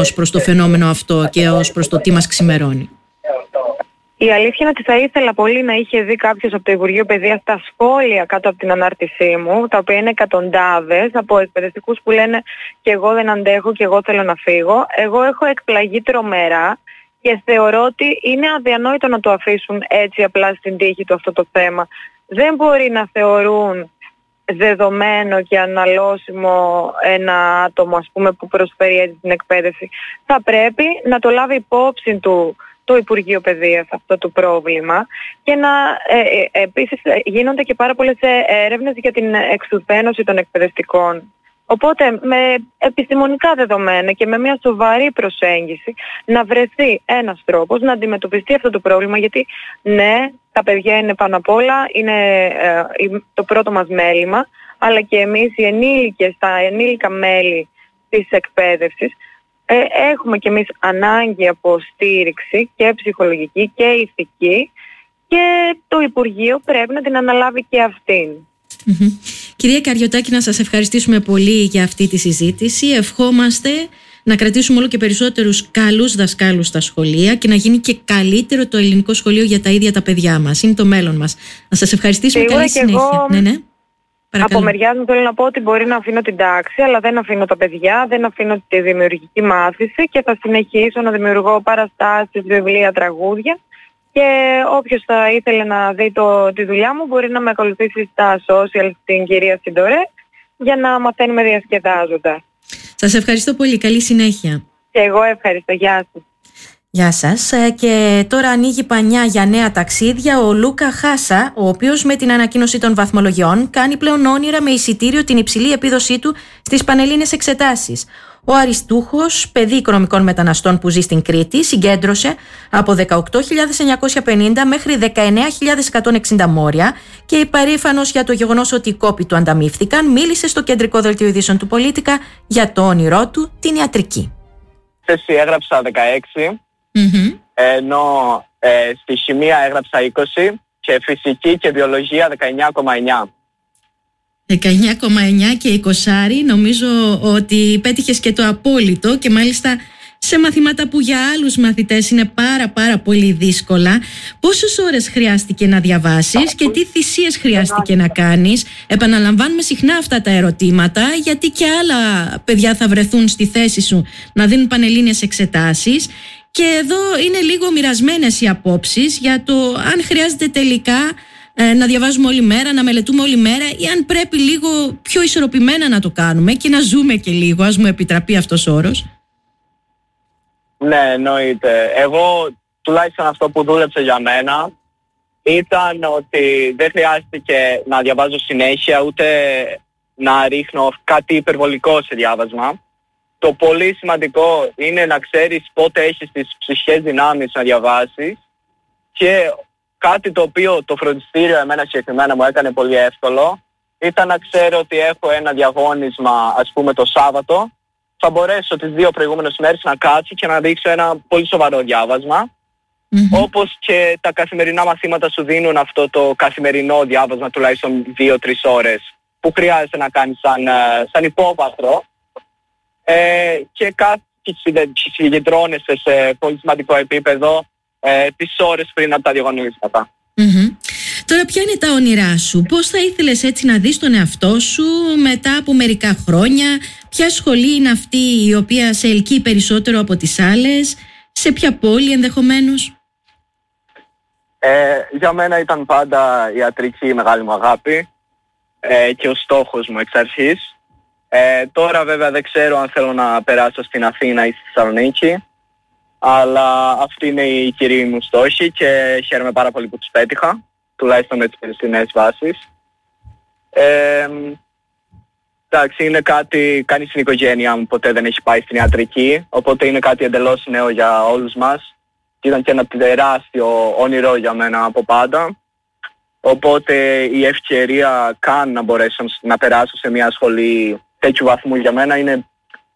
ως προς το φαινόμενο αυτό και ως προς το τι μας ξημερώνει. Η αλήθεια είναι ότι θα ήθελα πολύ να είχε δει κάποιος από το Υπουργείο Παιδείας τα σχόλια κάτω από την ανάρτησή μου, τα οποία είναι εκατοντάδες, από εκπαιδευτικούς που λένε «και εγώ δεν αντέχω και εγώ θέλω να φύγω». Εγώ έχω εκπλαγεί τρομερά και θεωρώ ότι είναι αδιανόητο να το αφήσουν έτσι απλά στην τύχη του αυτό το θέμα. Δεν μπορεί να θεωρούν δεδομένο και αναλώσιμο ένα άτομο, ας πούμε, που προσφέρει έτσι την εκπαίδευση. Θα πρέπει να το λάβει υπόψη του το Υπουργείο Παιδείας αυτό το πρόβλημα και να επίσης γίνονται και πάρα πολλές έρευνες για την εξουθένωση των εκπαιδευτικών. Οπότε με επιστημονικά δεδομένα και με μια σοβαρή προσέγγιση να βρεθεί ένας τρόπος να αντιμετωπιστεί αυτό το πρόβλημα, γιατί ναι, τα παιδιά είναι πάνω απ' όλα, είναι το πρώτο μας μέλημα, αλλά και εμείς οι ενήλικες, τα ενήλικα μέλη της εκπαίδευσης, έχουμε και εμείς ανάγκη από στήριξη και ψυχολογική και ηθική και το Υπουργείο πρέπει να την αναλάβει και αυτήν. Κυρία Καριωτάκη, να σας ευχαριστήσουμε πολύ για αυτή τη συζήτηση. Ευχόμαστε να κρατήσουμε όλο και περισσότερους καλούς δασκάλους στα σχολεία και να γίνει και καλύτερο το ελληνικό σχολείο για τα ίδια τα παιδιά μας. Είναι το μέλλον μας. Να σας ευχαριστήσουμε. Καλή συνέχεια. Ναι. Από μεριάς μου θέλω να πω ότι μπορεί να αφήνω την τάξη, αλλά δεν αφήνω τα παιδιά, δεν αφήνω τη δημιουργική μάθηση και θα συνεχίσω να δημιουργώ παραστάσεις, βιβλία, τραγούδια. Και όποιος θα ήθελε να δει τη δουλειά μου μπορεί να με ακολουθήσει στα social στην κυρία Συντορέ για να μαθαίνουμε διασκεδάζοντας. Σας ευχαριστώ πολύ. Καλή συνέχεια. Και εγώ ευχαριστώ. Γεια σας. Γεια σας. Και τώρα ανοίγει πανιά για νέα ταξίδια ο Λούκα Χάσα, ο οποίος με την ανακοίνωση των βαθμολογιών κάνει πλέον όνειρα με εισιτήριο την υψηλή επίδοσή του στις πανελλήνιες εξετάσεις. Ο αριστούχος, παιδί οικονομικών μεταναστών που ζει στην Κρήτη, συγκέντρωσε από 18.950 μέχρι 19.160 μόρια και υπερήφανος για το γεγονός ότι οι κόποι του ανταμείφθηκαν, μίλησε στο κεντρικό δελτίο ειδήσεων του Πολίτικα για το όνειρό του, την ιατρική. Θέση έγραψα 16, ενώ στη χημεία έγραψα 20 και φυσική και βιολογία 19,9. 19,9 και 20, νομίζω ότι πέτυχες και το απόλυτο και μάλιστα σε μαθήματα που για άλλους μαθητές είναι πάρα πολύ δύσκολα. Πόσες ώρες χρειάστηκε να διαβάσεις και τι θυσίες χρειάστηκε να κάνεις? Επαναλαμβάνουμε συχνά αυτά τα ερωτήματα, γιατί και άλλα παιδιά θα βρεθούν στη θέση σου να δίνουν πανελλήνιες εξετάσεις. Και εδώ είναι λίγο μοιρασμένες οι απόψεις για το αν χρειάζεται τελικά να διαβάζουμε όλη μέρα, να μελετούμε όλη μέρα, ή αν πρέπει λίγο πιο ισορροπημένα να το κάνουμε και να ζούμε και λίγο, ας μου επιτραπεί αυτός ο όρος. Ναι, εννοείται. Εγώ τουλάχιστον αυτό που δούλεψε για μένα ήταν ότι δεν χρειάστηκε να διαβάζω συνέχεια, ούτε να ρίχνω κάτι υπερβολικό σε διάβασμα. Το πολύ σημαντικό είναι να ξέρεις πότε έχεις τις ψυχικές δυνάμεις να διαβάσεις, και κάτι το οποίο το φροντιστήριο εμένα συγκεκριμένα μου έκανε πολύ εύκολο ήταν να ξέρω ότι έχω ένα διαγώνισμα, ας πούμε, το Σάββατο. Θα μπορέσω τις 2 προηγούμενες μέρες να κάτσω και να δείξω ένα πολύ σοβαρό διάβασμα. Όπως και τα καθημερινά μαθήματα σου δίνουν αυτό το καθημερινό διάβασμα τουλάχιστον 2-3 ώρες που χρειάζεται να κάνεις σαν υπόβαθρο. Και συγκεντρώνεσαι σε πολύ σημαντικό επίπεδο τις ώρες πριν από τα διαγωνίσματα. Τώρα, ποια είναι τα όνειρά σου? Πώς θα ήθελες έτσι να δεις τον εαυτό σου μετά από μερικά χρόνια? Ποια σχολή είναι αυτή η οποία σε ελκύει περισσότερο από τις άλλες? Σε ποια πόλη ενδεχομένως? Για μένα ήταν πάντα η ιατρική η μεγάλη μου αγάπη και ο στόχος μου εξ αρχής. Τώρα βέβαια δεν ξέρω αν θέλω να περάσω στην Αθήνα ή στη Θεσσαλονίκη, αλλά αυτή είναι η κυρία μου στόχη και χαίρομαι πάρα πολύ που τους πέτυχα, τουλάχιστον με τις περισσότερες βάσεις. Εντάξει, είναι κάτι, κανείς στην οικογένειά μου ποτέ δεν έχει πάει στην ιατρική, οπότε είναι κάτι εντελώς νέο για όλους μας. Ήταν και ένα τεράστιο όνειρο για μένα από πάντα, οπότε η ευκαιρία καν να μπορέσω να περάσω σε μια σχολή τέτοιου βαθμού για μένα είναι,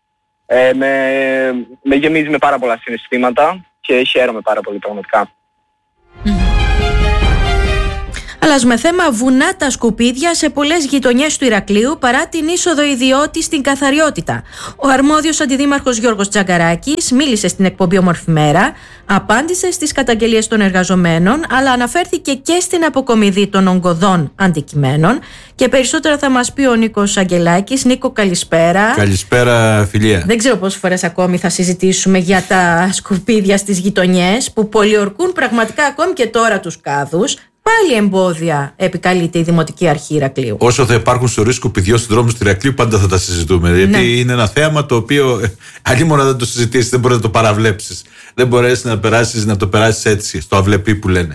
με γεμίζει με πάρα πολλά συναισθήματα και χαίρομαι πάρα πολύ πραγματικά. Αλλά με θέμα βουνά τα σκουπίδια σε πολλές γειτονιές του Ηρακλείου παρά την είσοδο ιδιώτη στην καθαριότητα. Ο αρμόδιος αντιδήμαρχος Γιώργος Τσαγκαράκης μίλησε στην εκπομπή Όμορφη Μέρα, απάντησε στις καταγγελίες των εργαζομένων, αλλά αναφέρθηκε και στην αποκομιδή των ογκωδών αντικειμένων. Και περισσότερα θα μας πει ο Νίκος Αγγελάκης. Νίκο, καλησπέρα. Καλησπέρα, φιλία. Δεν ξέρω πόσες φορές ακόμη θα συζητήσουμε για τα σκουπίδια στις γειτονιές που πολιορκούν πραγματικά ακόμη και τώρα τους κάδους. Πάλι εμπόδια επικαλείται η Δημοτική Αρχή Ηρακλείου. Όσο θα υπάρχουν σωροί σκουπιδιών στους δρόμους του Ηρακλείου, πάντα θα τα συζητούμε. Γιατί είναι ένα θέαμα το οποίο αλλήμονα δεν το συζητήσεις, δεν μπορείς να το παραβλέψεις. Δεν μπορείς να το περάσεις έτσι, στο αυλεπί που λένε.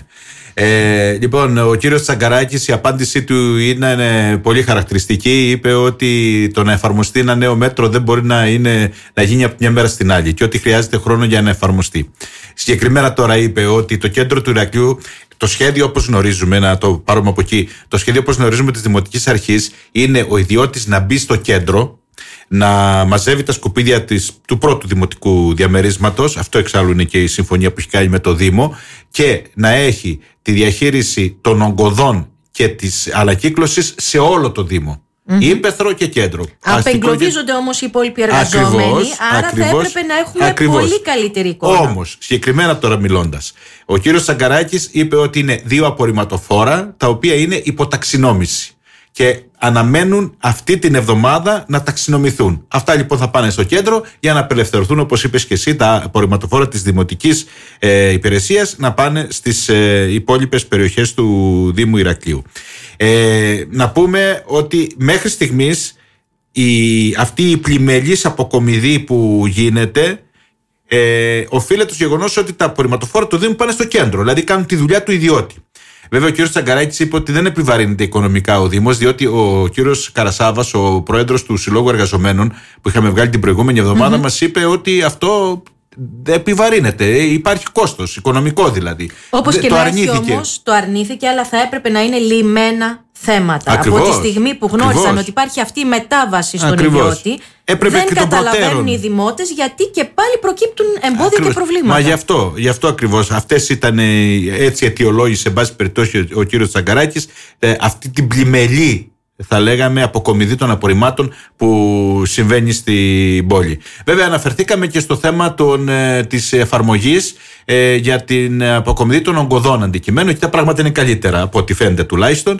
Λοιπόν, ο κύριος Τσαγκαράκης, η απάντησή του είναι πολύ χαρακτηριστική. Είπε ότι το να εφαρμοστεί ένα νέο μέτρο δεν μπορεί να γίνει από μια μέρα στην άλλη και ότι χρειάζεται χρόνο για να εφαρμοστεί. Συγκεκριμένα τώρα είπε ότι το κέντρο του Ηρακλείου, το σχέδιο όπως γνωρίζουμε, να το πάρουμε από εκεί, το σχέδιο όπως γνωρίζουμε της Δημοτικής Αρχής είναι ο ιδιώτης να μπει στο κέντρο, να μαζεύει τα σκουπίδια του πρώτου δημοτικού διαμερίσματος, αυτό εξάλλου είναι και η συμφωνία που έχει κάνει με το Δήμο, και να έχει τη διαχείριση των ογκωδών και της ανακύκλωσης σε όλο το Δήμο. Ύπαιθρο και κέντρο. Απεγκλωβίζονται όμως οι υπόλοιποι εργαζόμενοι, άρα θα έπρεπε να έχουμε πολύ καλύτερη εικόνα. Όμως, συγκεκριμένα τώρα μιλώντας, ο κύριος Τσαγκαράκης είπε ότι είναι 2 απορριμματοφόρα τα οποία είναι υποταξινόμηση και αναμένουν αυτή την εβδομάδα να ταξινομηθούν. Αυτά λοιπόν θα πάνε στο κέντρο για να απελευθερωθούν, όπως είπες και εσύ, τα απορριμματοφόρα της Δημοτικής Υπηρεσίας να πάνε στις υπόλοιπες περιοχές του Δήμου Ηρακλείου. Να πούμε ότι μέχρι στιγμής αυτή η πλημελής αποκομιδή που γίνεται οφείλεται στο γεγονός ότι τα απορριμματοφόρα του Δήμου πάνε στο κέντρο, δηλαδή κάνουν τη δουλειά του ιδιώτη. Βέβαια, ο κ. Τσαγκαράκης είπε ότι δεν επιβαρύνεται οικονομικά ο Δήμος, διότι ο κ. Καρασάβας, ο πρόεδρος του Συλλόγου Εργαζομένων, που είχαμε βγάλει την προηγούμενη εβδομάδα, μας είπε ότι αυτό δεν επιβαρύνεται. Υπάρχει κόστος, οικονομικό δηλαδή. Όπως και να έχει όμως, το αρνήθηκε, αλλά θα έπρεπε να είναι λυμμένα θέματα. Ακριβώς, από τη στιγμή που γνώρισαν ότι υπάρχει αυτή η μετάβαση στον ιδιώτη, δεν καταλαβαίνουν οι δημότες γιατί και πάλι προκύπτουν εμπόδια και προβλήματα. Μα γι' αυτό ακριβώς. Αυτές ήταν, έτσι αιτιολόγησε, εν πάση περιπτώσει, ο κύριος Τσαγκαράκης, αυτή την πλημελή, θα λέγαμε, αποκομιδή των απορριμμάτων που συμβαίνει στην πόλη. Βέβαια, αναφερθήκαμε και στο θέμα της εφαρμογής για την αποκομιδή των ογκωδών αντικειμένων. Εκεί τα πράγματα είναι καλύτερα από ό,τι φαίνεται τουλάχιστον.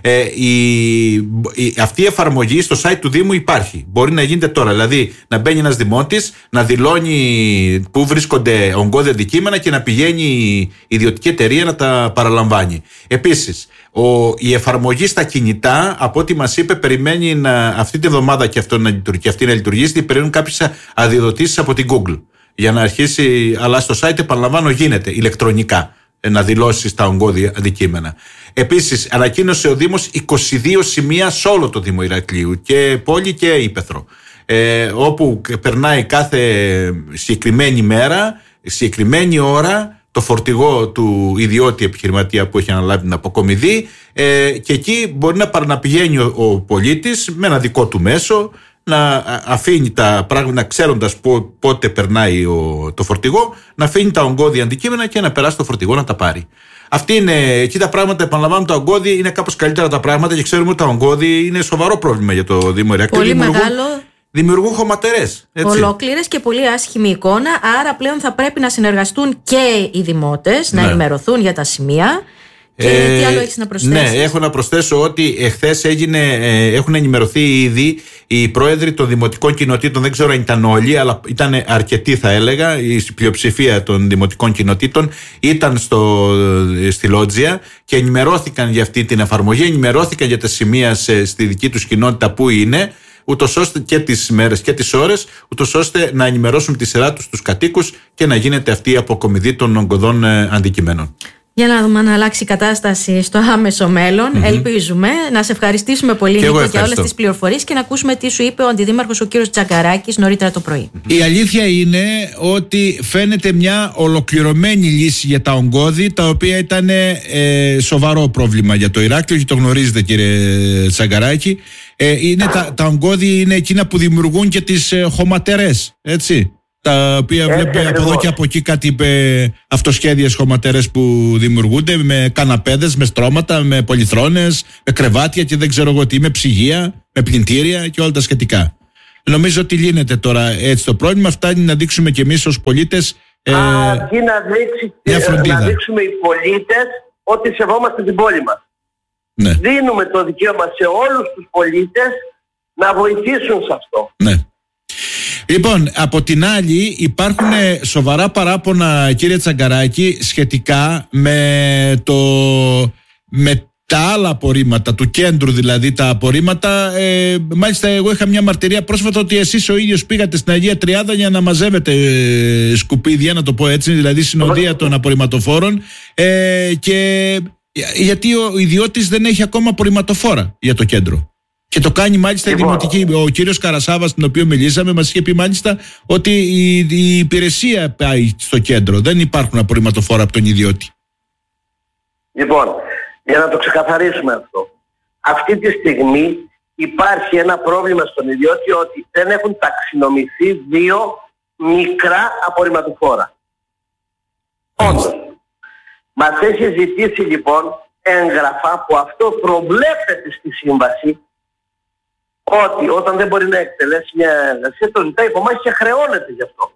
Αυτή η εφαρμογή στο site του Δήμου υπάρχει. Μπορεί να γίνεται τώρα. Δηλαδή, να μπαίνει ένας δημότης, να δηλώνει πού βρίσκονται ογκώδη αντικείμενα και να πηγαίνει η ιδιωτική εταιρεία να τα παραλαμβάνει. Επίσης, η εφαρμογή στα κινητά, από ό,τι μας είπε, περιμένει αυτή τη βδομάδα και αυτή να λειτουργήσει, και περιμένουν κάποιες αδειοδοτήσεις από την Google για να αρχίσει. Αλλά στο site, επαναλαμβάνω, γίνεται ηλεκτρονικά να δηλώσεις τα ογκώδη αντικείμενα. Επίσης, ανακοίνωσε ο Δήμος 22 σημεία σε όλο το Δήμο Ηρακλείου, και πόλη και ύπαιθρο, όπου περνάει κάθε συγκεκριμένη μέρα, συγκεκριμένη ώρα, το φορτηγό του ιδιώτη επιχειρηματία που έχει αναλάβει την αποκομιδή, και εκεί μπορεί να πηγαίνει ο πολίτης με ένα δικό του μέσο, να αφήνει τα πράγματα, ξέροντας πότε περνάει το φορτηγό, να αφήνει τα ογκώδη αντικείμενα και να περάσει το φορτηγό να τα πάρει. Εκεί τα πράγματα, επαναλαμβάνω, τα ογκώδη είναι κάπως καλύτερα τα πράγματα, και ξέρουμε ότι τα ογκώδη είναι σοβαρό πρόβλημα για το Δήμο Ηρακλείου. Πολύ μεγάλο. Δημιουργούν χωματερές. Ολόκληρες και πολύ άσχημη εικόνα. Άρα πλέον θα πρέπει να συνεργαστούν και οι δημότες, να ενημερωθούν για τα σημεία. Και τι άλλο έχεις να προσθέσεις? Ναι, έχω να προσθέσω ότι εχθές έχουν ενημερωθεί ήδη οι πρόεδροι των δημοτικών κοινοτήτων. Δεν ξέρω αν ήταν όλοι, αλλά ήταν αρκετοί, θα έλεγα. Η πλειοψηφία των δημοτικών κοινοτήτων ήταν στη Λότζια και ενημερώθηκαν για αυτή την εφαρμογή, ενημερώθηκαν για τα σημεία στη δική τους κοινότητα που είναι, ούτως ώστε και τις μέρες και τις ώρες, ούτως ώστε να ενημερώσουν τη σειρά τους κατοίκους και να γίνεται αυτή η αποκομιδή των ογκωδών αντικειμένων. Για να δούμε αν αλλάξει η κατάσταση στο άμεσο μέλλον. Ελπίζουμε. Να σε ευχαριστήσουμε πολύ, Νίκο, για όλες τις πληροφορίες και να ακούσουμε τι σου είπε ο Αντιδήμαρχος, ο κύριος Τσαγκαράκης, νωρίτερα το πρωί. Η αλήθεια είναι ότι φαίνεται μια ολοκληρωμένη λύση για τα ογκώδη, τα οποία ήταν σοβαρό πρόβλημα για το Ηράκλειο, και το γνωρίζετε, κύριε Τσαγκαράκη. Τα ογκώδη είναι εκείνα που δημιουργούν και τις χωματερές, έτσι. τα οποία βλέπουμε από εδώ και από εκεί κάτι αυτοσχέδιες χωματερές που δημιουργούνται με καναπέδες, με στρώματα, με πολυθρόνες, με κρεβάτια και δεν ξέρω εγώ τι, με ψυγεία, με πλυντήρια και όλα τα σχετικά. Νομίζω ότι λύνεται τώρα έτσι το πρόβλημα. Φτάνει να δείξουμε κι εμείς ως πολίτες αρκεί να δείξουμε οι πολίτες ότι σεβόμαστε την πόλη μας. Ναι. Δίνουμε το δικαίωμα σε όλους τους πολίτες να βοηθήσουν σε αυτό. Ναι. Λοιπόν, από την άλλη υπάρχουν σοβαρά παράπονα, κύριε Τσαγκαράκη, σχετικά με τα άλλα απορρίμματα του κέντρου, δηλαδή τα απορρίμματα. Μάλιστα εγώ είχα μια μαρτυρία πρόσφατα ότι εσείς ο ίδιος πήγατε στην Αγία Τριάδα για να μαζεύετε σκουπίδια, να το πω έτσι, δηλαδή συνοδεία των απορριμματοφόρων, και γιατί ο ιδιώτης δεν έχει ακόμα απορριμματοφόρα για το κέντρο. Και το κάνει μάλιστα η Δημοτική. Ο κύριος Καρασάβας, τον οποίο μιλήσαμε, μας είχε πει μάλιστα ότι η υπηρεσία πάει στο κέντρο. Δεν υπάρχουν απορριμματοφόρα από τον ιδιώτη. Λοιπόν, για να το ξεκαθαρίσουμε αυτό. Αυτή τη στιγμή υπάρχει ένα πρόβλημα στον ιδιώτη ότι δεν έχουν ταξινομηθεί 2 μικρά απορριμματοφόρα. Όντως. Μας έχει ζητήσει λοιπόν έγγραφα που αυτό προβλέπεται στη σύμβαση, ότι όταν δεν μπορεί να εκτελέσει μια εργασία το ζητάει από εμάς και χρεώνεται γι' αυτό.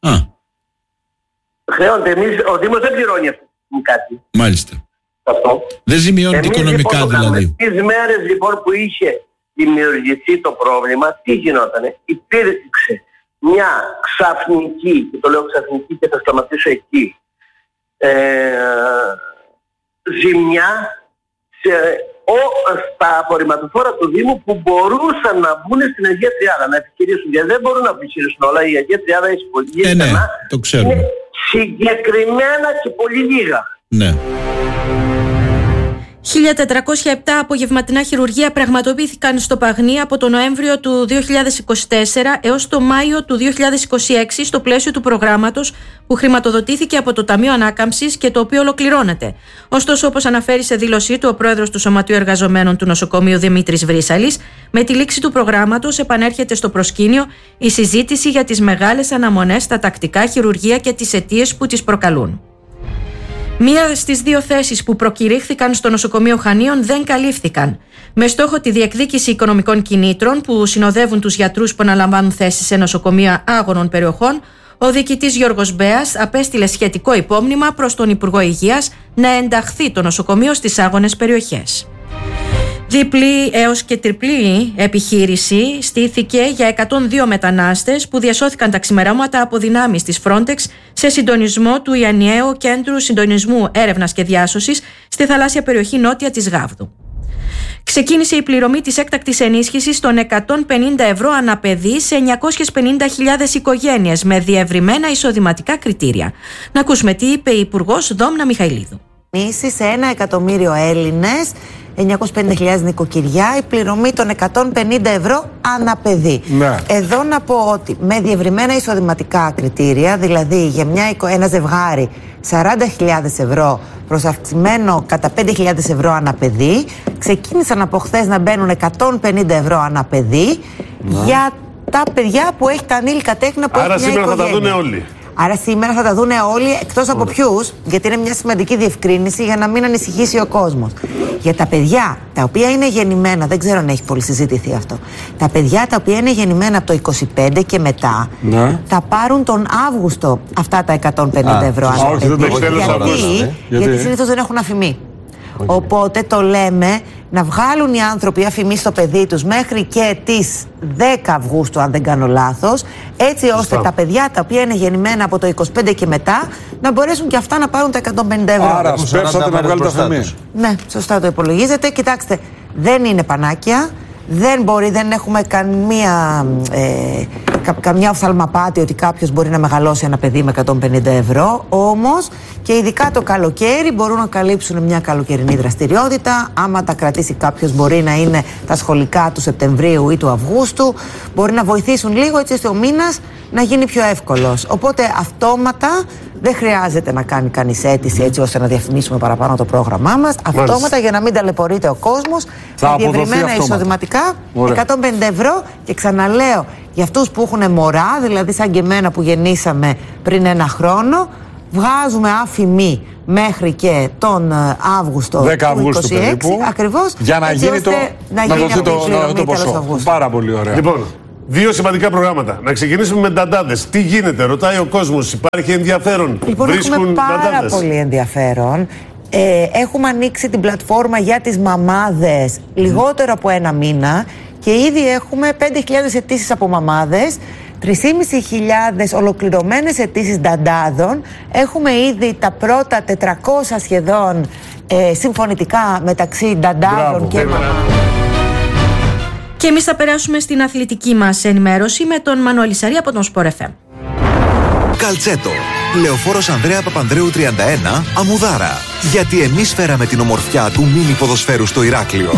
Χρεώνεται. Ο Δήμος δεν πληρώνει αυτό κάτι. Μάλιστα. Αυτό. Δεν ζημιώνεται οικονομικά λοιπόν, δηλαδή. Τις μέρες λοιπόν που είχε δημιουργηθεί το πρόβλημα, τι γινότανε? Υπήρξε μια ξαφνική, και το λέω ξαφνική και θα σταματήσω εκεί, ζημιά στα απορριμματοφόρα του Δήμου που μπορούσαν να μπουν στην Αγία Τριάδα, να επιχειρήσουν. Γιατί δεν μπορούν να επιχειρήσουν όλα. Η Αγία Τριάδα έχει πολύ λίγα. Ναι, το ξέρουμε. Είναι συγκεκριμένα και πολύ λίγα. Ναι. 1.407 απογευματινά χειρουργεία πραγματοποιήθηκαν στο Παγνί από τον Νοέμβριο του 2024 έως το Μάιο του 2026 στο πλαίσιο του προγράμματος που χρηματοδοτήθηκε από το Ταμείο Ανάκαμψης και το οποίο ολοκληρώνεται. Ωστόσο, όπως αναφέρει σε δήλωσή του ο πρόεδρος του Σωματείου Εργαζομένων του Νοσοκομείου Δημήτρης Βρύσαλης, με τη λήξη του προγράμματος επανέρχεται στο προσκήνιο η συζήτηση για τις μεγάλες αναμονές στα τακτικά χειρουργεία και τις αιτίες που τις προκαλούν. Μία στις 2 θέσεις που προκηρύχθηκαν στο νοσοκομείο Χανίων δεν καλύφθηκαν. Με στόχο τη διεκδίκηση οικονομικών κινήτρων που συνοδεύουν τους γιατρούς που αναλαμβάνουν θέσεις σε νοσοκομεία άγωνων περιοχών, ο διοικητής Γιώργος Μπέας απέστειλε σχετικό υπόμνημα προς τον Υπουργό Υγείας να ενταχθεί το νοσοκομείο στις άγωνες περιοχές. Διπλή έως και τριπλή επιχείρηση στήθηκε για 102 μετανάστες που διασώθηκαν τα ξημερώματα από δυνάμεις της Frontex σε συντονισμό του Ιανιαίου Κέντρου Συντονισμού Έρευνας και Διάσωσης στη θαλάσσια περιοχή νότια της Γάβδου. Ξεκίνησε η πληρωμή της έκτακτης ενίσχυσης των 150 ευρώ ανά παιδί σε 950.000 οικογένειες με διευρυμένα εισοδηματικά κριτήρια. Να ακούσουμε τι είπε η Υπουργός Δόμνα Μιχαηλίδου. Σε 1 εκατομμύριο Έλληνες, 950.000 νοικοκυριά, η πληρωμή των 150 ευρώ ανά παιδί. Ναι. Εδώ να πω ότι με διευρυμένα εισοδηματικά κριτήρια, δηλαδή για ένα ζευγάρι 40.000 ευρώ προς αυξημένο κατά 5.000 ευρώ ανά παιδί, ξεκίνησαν από χθες να μπαίνουν 150 ευρώ ανά παιδί για τα παιδιά που έχει τα ανήλικα τέκνα που άρα έχει μια σήμερα οικογένεια. Θα τα δούνε όλοι. Άρα σήμερα θα τα δούνε όλοι, εκτός από ποιους, γιατί είναι μια σημαντική διευκρίνηση για να μην ανησυχήσει ο κόσμος. Για τα παιδιά τα οποία είναι γεννημένα, δεν ξέρω αν έχει πολύ συζητηθεί αυτό, τα παιδιά τα οποία είναι γεννημένα από το 25 και μετά, θα πάρουν τον Αύγουστο αυτά τα 150 ευρώ ανά παιδί. Γιατί συνήθως δεν έχουν αφημί. Οπότε το λέμε να βγάλουν οι άνθρωποι αφημί στο παιδί τους μέχρι και τις 10 Αυγούστου, αν δεν κάνω λάθος, έτσι ώστε τα παιδιά τα οποία είναι γεννημένα από το 25 και μετά να μπορέσουν και αυτά να πάρουν τα 150 ευρώ. Άρα σπεύσατε να βγάλετε αφημί. Ναι, σωστά το υπολογίζετε. Κοιτάξτε, δεν είναι πανάκια. Δεν έχουμε καμία οφθαλμαπάτη ότι κάποιος μπορεί να μεγαλώσει ένα παιδί με 150 ευρώ. Όμως και ειδικά το καλοκαίρι μπορούν να καλύψουν μια καλοκαιρινή δραστηριότητα. Άμα τα κρατήσει κάποιος, μπορεί να είναι τα σχολικά του Σεπτεμβρίου ή του Αυγούστου. Μπορεί να βοηθήσουν λίγο έτσι ώστε ο μήνας να γίνει πιο εύκολος. Οπότε αυτόματα δεν χρειάζεται να κάνει κανείς αίτηση έτσι ώστε να διαφημίσουμε παραπάνω το πρόγραμμά μας. Αυτόματα, για να μην ταλαιπωρείται ο κόσμος, διευρυμένα εισοδηματικά, 150 ευρώ. Και ξαναλέω, Για αυτούς που έχουν μωρά, δηλαδή σαν και εμένα που γεννήσαμε πριν 1 χρόνο, βγάζουμε αφημί μέχρι και τον Αύγουστο 10 Αυγούστου 26, περίπου, ακριβώς, για να γίνει το ποσό. Πάρα πολύ ωραία. Λοιπόν, 2 σημαντικά προγράμματα. Να ξεκινήσουμε με νταντάδες. Τι γίνεται, ρωτάει ο κόσμος, υπάρχει ενδιαφέρον? Λοιπόν, βρίσκουν έχουμε πάρα νταντάδες? πολύ ενδιαφέρον. Έχουμε ανοίξει την πλατφόρμα για τις μαμάδες λιγότερο από 1 μήνα και ήδη έχουμε 5.000 αιτήσεις από μαμάδες, 3.500 ολοκληρωμένες αιτήσεις νταντάδων. Έχουμε ήδη τα πρώτα 400 σχεδόν συμφωνητικά μεταξύ νταντάδων και μαμάδων. Και εμείς θα περάσουμε στην αθλητική μας ενημέρωση με τον Μανώλη Σαρή από τον Sport FM. Καλτσέτο. Λεωφόρος Ανδρέα Παπανδρέου 31, Αμμουδάρα. Γιατί εμείς φέραμε την ομορφιά του μίνι ποδοσφαίρου στο Ηράκλειο.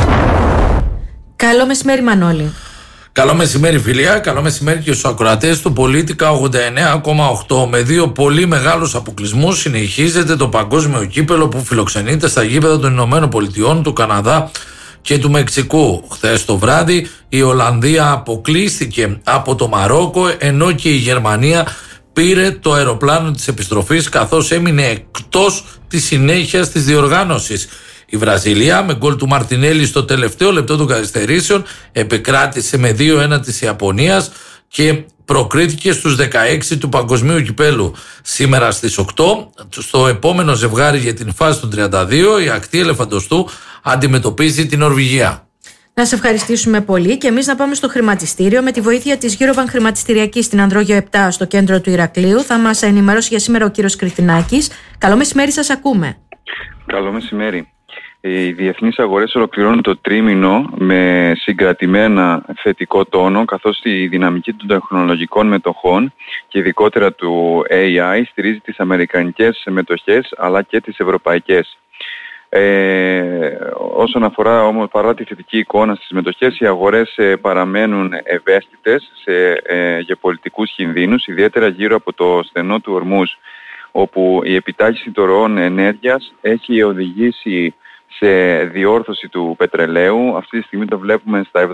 Καλό μεσημέρι, Μανώλη. Καλό μεσημέρι, φιλιά. Καλό μεσημέρι και στους ακροατές του Πολίτικα 89,8. Με 2 πολύ μεγάλους αποκλεισμούς συνεχίζεται το παγκόσμιο κύπελο που φιλοξενείται στα γήπεδα των Ηνωμένων Πολιτειών, του Καναδά και του Μεξικού. Χθες το βράδυ η Ολλανδία αποκλείστηκε από το Μαρόκο, ενώ και η Γερμανία πήρε το αεροπλάνο της επιστροφής, καθώς έμεινε εκτός της συνέχειας της διοργάνωσης. Η Βραζιλία με γκολ του Μαρτινέλη στο τελευταίο λεπτό των καθυστερήσεων επικράτησε με 2-1 της Ιαπωνίας και προκρίθηκε στους 16 του παγκοσμίου κυπέλου. Σήμερα στις 8, στο επόμενο ζευγάρι για την φάση των 32, η ακτή ελεφαντοστού αντιμετωπίζει την Νορβηγία. Να σε ευχαριστήσουμε πολύ και εμείς να πάμε στο χρηματιστήριο με τη βοήθεια της Eurobank Χρηματιστηριακής στην Ανδρόγιο 7 στο κέντρο του Ηρακλείου. Θα μας ενημερώσει για σήμερα ο κύριος Κρυθινάκης. Καλό μεσημέρι, σας ακούμε. Καλό μεσημέρι. Οι διεθνείς αγορές ολοκληρώνουν το τρίμηνο με συγκρατημένα θετικό τόνο, καθώς η δυναμική των τεχνολογικών μετοχών και ειδικότερα του AI στηρίζει τις αμερικανικές μετοχές αλλά και τις ευρωπαϊκές. Όσον αφορά όμως, παρά τη θετική εικόνα στις μετοχές, οι αγορές παραμένουν ευαίσθητες σε γεωπολιτικούς κινδύνους, ιδιαίτερα γύρω από το στενό του Ορμούζ, όπου η επιτάχυνση των ροών ενέργειας έχει οδηγήσει σε διόρθωση του πετρελαίου. Αυτή τη στιγμή το βλέπουμε στα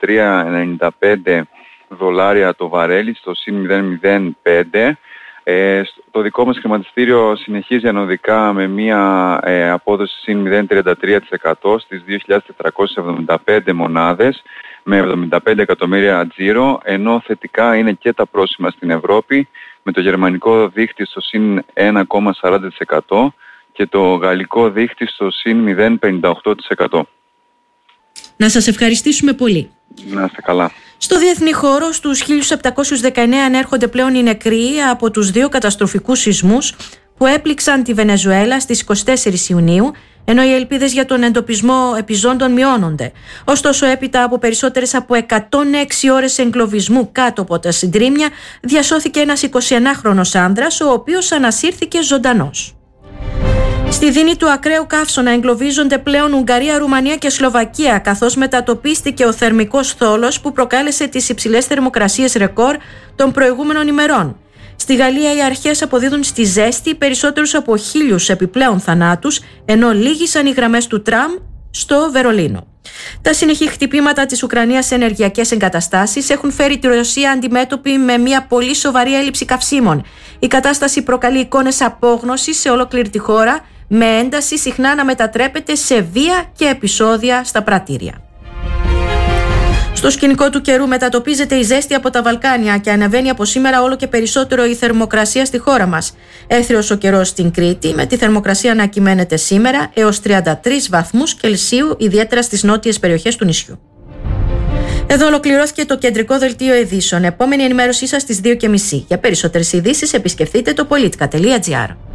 $73.95 το βαρέλι, στο συν 0,05. Το δικό μας χρηματιστήριο συνεχίζει ανωδικά με μία απόδοση συν 0,33% στις 2.475 μονάδες με 75 εκατομμύρια τζίρο, ενώ θετικά είναι και τα πρόσημα στην Ευρώπη με το γερμανικό δείκτη στο συν 1,40% και το γαλλικό δείκτη στο συν 0,58%. Να σας ευχαριστήσουμε πολύ. Να είστε καλά. Στο διεθνή χώρο, στους 1.719 ανέρχονται πλέον οι νεκροί από τους 2 καταστροφικούς σεισμούς που έπληξαν τη Βενεζουέλα στις 24 Ιουνίου, ενώ οι ελπίδες για τον εντοπισμό επιζώντων μειώνονται. Ωστόσο, έπειτα από περισσότερες από 106 ώρες εγκλωβισμού κάτω από τα συντρίμμια, διασώθηκε ένας 21χρονος άνδρας, ο οποίος ανασύρθηκε ζωντανός. Στη δίνη του ακραίου καύσωνα εγκλωβίζονται πλέον Ουγγαρία, Ρουμανία και Σλοβακία, καθώς μετατοπίστηκε ο θερμικός θόλος που προκάλεσε τις υψηλές θερμοκρασίες ρεκόρ των προηγούμενων ημερών. Στη Γαλλία οι αρχές αποδίδουν στη ζέστη περισσότερους από 1.000 επιπλέον θανάτους, ενώ λύγησαν οι γραμμές του τραμ στο Βερολίνο. Τα συνεχή χτυπήματα της Ουκρανίας σε ενεργειακές εγκαταστάσεις έχουν φέρει τη Ρωσία αντιμέτωπη με μια πολύ σοβαρή έλλειψη καυσίμων. Η κατάσταση προκαλεί εικόνες απόγνωσης σε ολόκληρη τη χώρα, με ένταση συχνά να μετατρέπεται σε βία και επεισόδια στα πρατήρια. Στο σκηνικό του καιρού μετατοπίζεται η ζέστη από τα Βαλκάνια και ανεβαίνει από σήμερα όλο και περισσότερο η θερμοκρασία στη χώρα μας. Έθριος ο καιρός στην Κρήτη, με τη θερμοκρασία να κυμαίνεται σήμερα έως 33 βαθμούς Κελσίου, ιδιαίτερα στις νότιες περιοχές του νησιού. Εδώ ολοκληρώθηκε το κεντρικό δελτίο ειδήσεων. Επόμενη ενημέρωσή σας στις 2:30. Για περισσότερες ειδήσεις επισκεφτείτε το politica.gr.